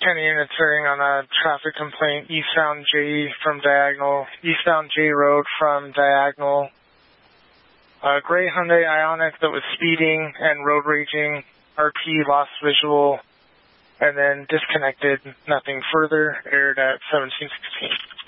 10 units serving on a traffic complaint, eastbound J Road from Diagonal. A gray Hyundai Ioniq that was speeding and road raging. RP lost visual and then disconnected. Nothing further. Aired at 1716.